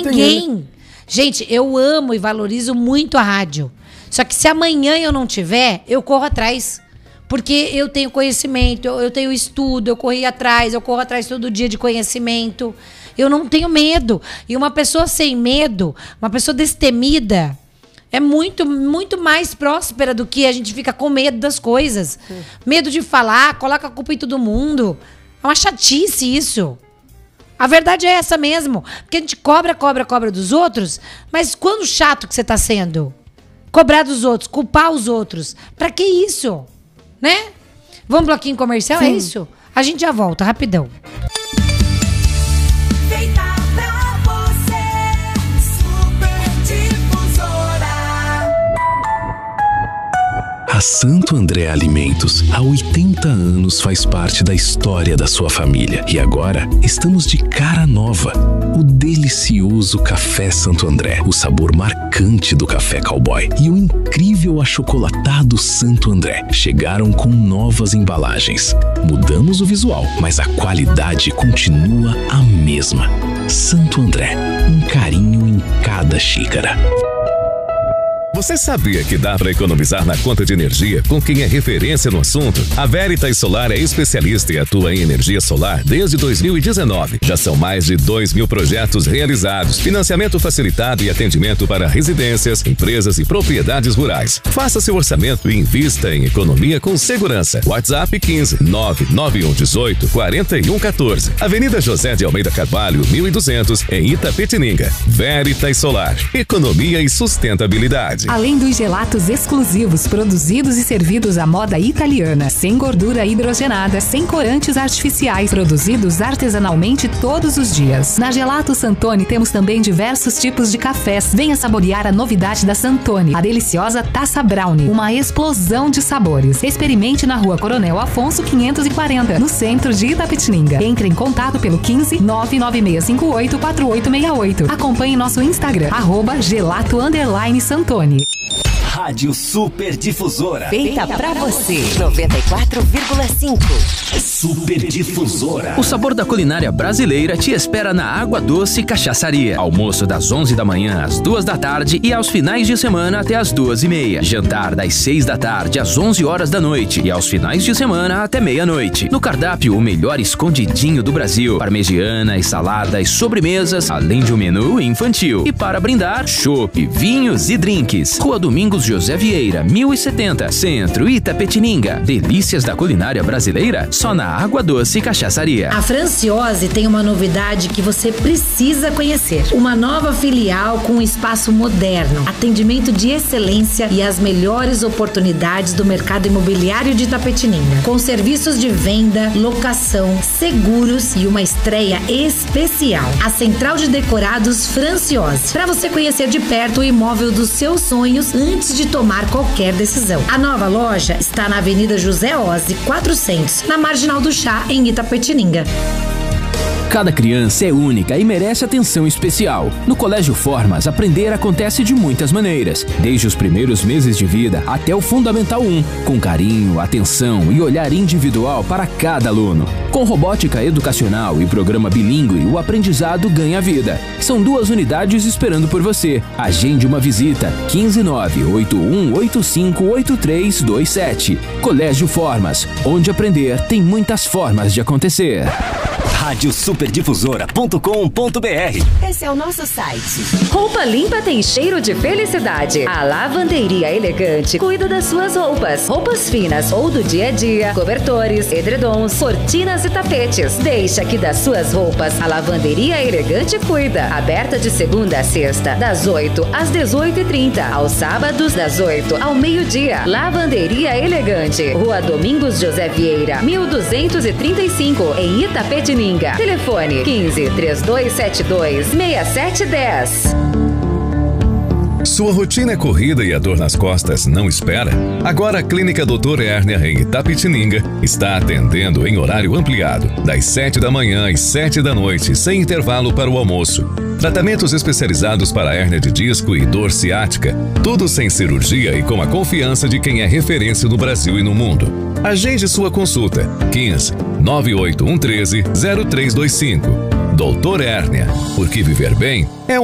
Ninguém. Gente, eu amo e valorizo muito a rádio. Só que se amanhã eu não tiver, eu corro atrás. Porque eu tenho conhecimento, eu tenho estudo, eu corro atrás todo dia de conhecimento. Eu não tenho medo. E uma pessoa sem medo, uma pessoa destemida, é muito, muito mais próspera do que a gente fica com medo das coisas. Medo de falar, coloca a culpa em todo mundo. É uma chatice isso. A verdade é essa mesmo. Porque a gente cobra dos outros, mas quando chato que você tá sendo? Cobrar dos outros, culpar os outros. Pra que isso? Né? Vamos bloquinho comercial? Sim. É isso? A gente já volta, rapidão. Feita pra você, Super Difusora. A Santo André Alimentos, há 80 anos faz parte da história da sua família. E agora estamos de cara nova. O delicioso Café Santo André, o sabor marcante do café cowboy e o incrível achocolatado Santo André chegaram com novas embalagens. Mudamos o visual, mas a qualidade continua a mesma. Santo André, um carinho em cada xícara. Você sabia que dá para economizar na conta de energia com quem é referência no assunto? A Veritas Solar é especialista e atua em energia solar desde 2019. Já são mais de 2.000 projetos realizados, financiamento facilitado e atendimento para residências, empresas e propriedades rurais. Faça seu orçamento e invista em economia com segurança. WhatsApp 15 99118 4114. Avenida José de Almeida Carvalho, 1200, em Itapetininga. Veritas Solar. Economia e sustentabilidade. Além dos gelatos exclusivos produzidos e servidos à moda italiana, sem gordura hidrogenada, sem corantes artificiais, produzidos artesanalmente todos os dias. Na Gelato Santoni temos também diversos tipos de cafés. Venha saborear a novidade da Santoni, a deliciosa Taça Brownie, uma explosão de sabores. Experimente na Rua Coronel Afonso 540, no centro de Itapetininga. Entre em contato pelo 15 99658 4868. Acompanhe nosso Instagram, @gelato_Santoni. Rádio Super Difusora. Feita pra você. 94,5. Super Difusora. O sabor da culinária brasileira te espera na Água Doce Cachaçaria. Almoço das 11 da manhã às 2 da tarde e aos finais de semana até às 2:30. Jantar das 6 da tarde às 11 horas da noite e aos finais de semana até meia-noite. No cardápio, o melhor escondidinho do Brasil. Parmegianas, saladas, sobremesas, além de um menu infantil. E para brindar, chopp, vinhos e drinks. Rua Domingos José Vieira, 1070, Centro, Itapetininga. Delícias da culinária brasileira, só na Água Doce Cachaçaria. A Franciose tem uma novidade que você precisa conhecer. Uma nova filial com um espaço moderno, atendimento de excelência e as melhores oportunidades do mercado imobiliário de Itapetininga. Com serviços de venda, locação, seguros e uma estreia especial. A Central de Decorados Franciose. Para você conhecer de perto o imóvel dos seus sonhos antes de tomar qualquer decisão. A nova loja está na Avenida José Ozzi, 400, na Marginal do Chá, em Itapetininga. Cada criança é única e merece atenção especial. No Colégio Formas, aprender acontece de muitas maneiras, desde os primeiros meses de vida até o Fundamental 1, com carinho, atenção e olhar individual para cada aluno. Com robótica educacional e programa bilíngue, o aprendizado ganha vida. São 2 unidades esperando por você. Agende uma visita, 159-8185-8327. Colégio Formas, onde aprender tem muitas formas de acontecer. Radiosuperdifusora.com.br. Esse é o nosso site. Roupa limpa tem cheiro de felicidade. A Lavanderia Elegante cuida das suas roupas. Roupas finas ou do dia a dia, cobertores, edredons, cortinas e tapetes. Deixa que das suas roupas a Lavanderia Elegante cuida. Aberta de segunda a sexta, das 8 às 18h30. Aos sábados, das 8 ao meio-dia. Lavanderia Elegante. Rua Domingos José Vieira, 1235, em Itapetininga. Telefone 15 3272 6710. Sua rotina é corrida e a dor nas costas não espera? Agora a Clínica Dr. Hérnia em Itapetininga está atendendo em horário ampliado, das 7 da manhã às 7 da noite, sem intervalo para o almoço. Tratamentos especializados para hérnia de disco e dor ciática, tudo sem cirurgia e com a confiança de quem é referência no Brasil e no mundo. Agende sua consulta, 15 98113 0325. Doutor Hérnia, porque viver bem é